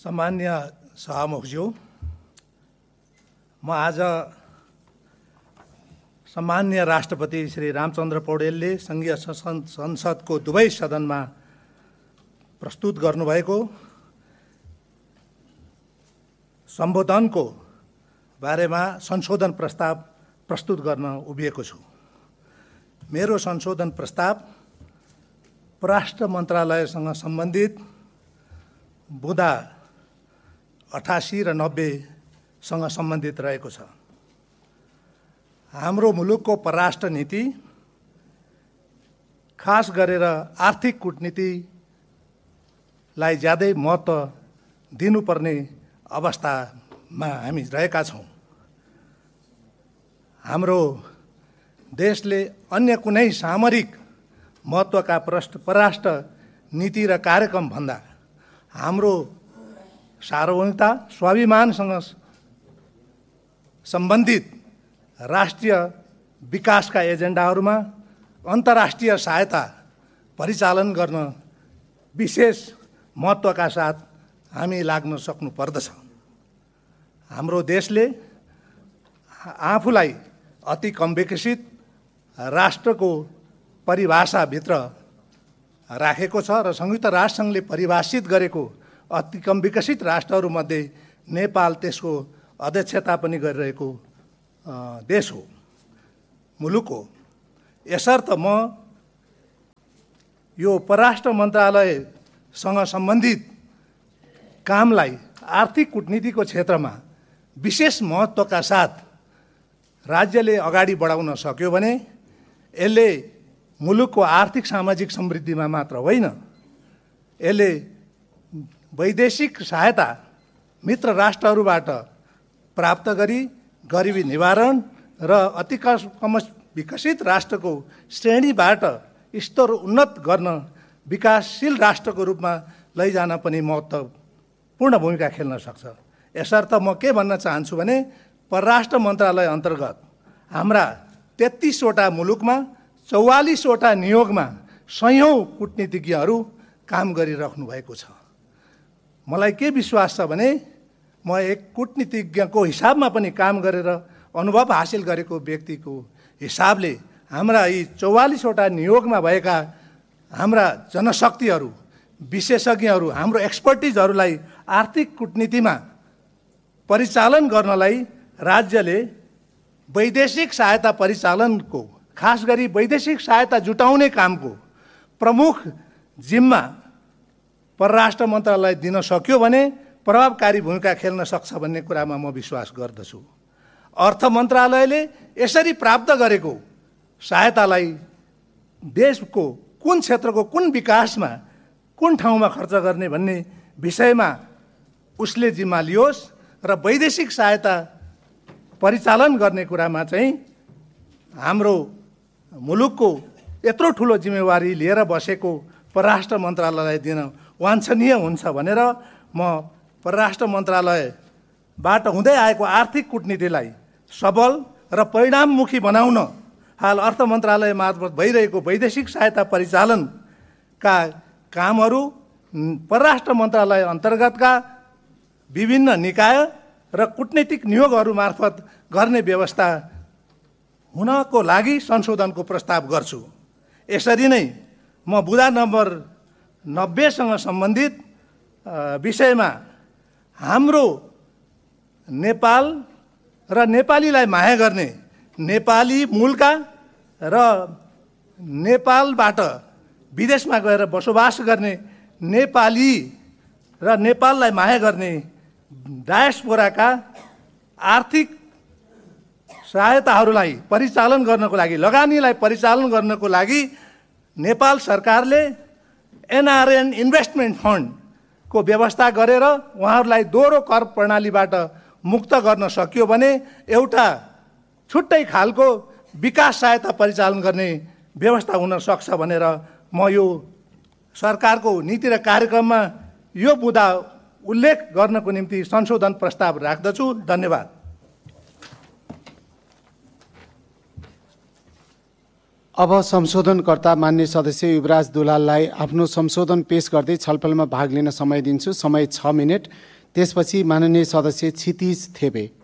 सम्मान्य सभामुखज्यू, म आज सम्मान्य राष्ट्रपति श्री रामचन्द्र पौडेलले संघीय संसदको दुवै सदनमा प्रस्तुत गर्नुभएको सम्बोधनको बारेमा संशोधन प्रस्ताव प्रस्तुत गर्न उभिएको छु। मेरो संशोधन प्रस्ताव परराष्ट्र मन्त्रालयसँग सम्बन्धित बुँदा 88 र 90 सँग सम्बन्धित रहेको छ। हाम्रो मुलुकको परराष्ट्र नीति खास गरेर आर्थिक कूटनीतिलाई ज्यादै महत्त्व दिनुपर्ने अवस्थामा हामी रहेका छौँ। हाम्रो देशले अन्य कुनै सामरिक महत्त्वका परराष्ट्र नीति र कार्यक्रम भन्दा हाम्रो सार्वभौमिकता स्वाभिमानसँग सम्बन्धित राष्ट्रिय विकासका एजेन्डाहरूमा अन्तर्राष्ट्रिय सहायता परिचालन गर्न विशेष महत्त्वका साथ हामी लाग्न सक्नु पर्दछ। हाम्रो देशले आफूलाई अति कम विकसित राष्ट्रको परिभाषाभित्र राखेको छ र संयुक्त राष्ट्रसङ्घले परिभाषित गरेको अति कम विकसित राष्ट्रहरूमध्ये नेपाल त्यसको अध्यक्षता पनि गरिरहेको देश हो, मुलुक हो। यसर्थ म यो परराष्ट्र मन्त्रालयसँग सम्बन्धित कामलाई आर्थिक कूटनीतिको क्षेत्रमा विशेष महत्त्वका साथ राज्यले अगाडि बढाउन सक्यो भने यसले मुलुकको आर्थिक सामाजिक समृद्धिमा मात्र होइन, यसले वैदेशिक सहायता मित्र राष्ट्रहरूबाट प्राप्त गरी गरिबी निवारण र अति कम विकसित राष्ट्रको श्रेणीबाट स्तर उन्नत गर्न विकासशील राष्ट्रको रूपमा लैजान पनि महत्त्वपूर्ण भूमिका खेल्न सक्छ। यसर्थ म के भन्न चाहन्छु भने परराष्ट्र मन्त्रालय अन्तर्गत हाम्रा 33 वटा मुलुकमा 44 वटा नियोगमा सयौं कूटनीतिज्ञहरू काम गरिराख्नु भएको छ। मलाई के विश्वास छ भने म एक कूटनीतिज्ञको हिसाबमा पनि काम गरेर अनुभव हासिल गरेको व्यक्तिको हिसाबले हाम्रा यी 44 वटा नियोगमा भएका हाम्रा जनशक्तिहरू, विशेषज्ञहरू, हाम्रो एक्सपर्टिजहरूलाई आर्थिक कूटनीतिमा परिचालन गर्नलाई राज्यले वैदेशिक सहायता परिचालनको, खास गरी वैदेशिक सहायता जुटाउने कामको प्रमुख जिम्मा परराष्ट्र मन्त्रालयलाई दिन सक्यो भने प्रभावकारी भूमिका खेल्न सक्छ भन्ने कुरामा म विश्वास गर्दछु। अर्थ मन्त्रालयले यसरी प्राप्त गरेको सहायतालाई देशको कुन क्षेत्रको कुन विकासमा कुन ठाउँमा खर्च गर्ने भन्ने विषयमा उसले जिम्मा लियोस् र वैदेशिक सहायता परिचालन गर्ने कुरामा चाहिँ हाम्रो मुलुकको यत्रो ठुलो जिम्मेवारी लिएर बसेको परराष्ट्र मन्त्रालयलाई दिन वाञ्छनीय हुन्छ भनेर म परराष्ट्र मन्त्रालयबाट हुँदै आएको आर्थिक कूटनीतिलाई सबल र परिणाममुखी बनाउन हाल अर्थ मन्त्रालय मार्फत भइरहेको वैदेशिक सहायता परिचालनका कामहरू परराष्ट्र मन्त्रालय अन्तर्गतका विभिन्न निकाय र कूटनीतिक नियोगहरू मार्फत गर्ने व्यवस्था हुनको लागि संशोधनको प्रस्ताव गर्छु। यसरी नै म बुँदा नम्बर 90 सँग सम्बन्धित विषयमा हाम्रो नेपाल र नेपालीलाई माया गर्ने, नेपाली मूलका र नेपालबाट विदेशमा गएर बसोबास गर्ने नेपाली र नेपाललाई माया गर्ने डायस्पोराका आर्थिक सहायताहरूलाई परिचालन गर्नको लागि, लगानीलाई परिचालन गर्नको लागि नेपाल सरकारले एनआरएन इन्भेस्टमेन्ट फन्डको व्यवस्था गरेर उहाँहरूलाई दोहोरो कर प्रणालीबाट मुक्त गर्न सकियो भने एउटा छुट्टै खालको विकास सहायता परिचालन गर्ने व्यवस्था हुन सक्छ भनेर म यो सरकारको नीति र कार्यक्रममा यो बुँदा उल्लेख गर्नको निम्ति संशोधन प्रस्ताव राख्दछु। धन्यवाद। अब संशोधनकर्ता मान्य सदस्य युवराज दुलाललाई आफ्नो संशोधन पेश गर्दै छलफलमा भाग लिन समय दिन्छु। समय 6 मिनेट। त्यसपछि माननीय सदस्य क्षितिज थेबे।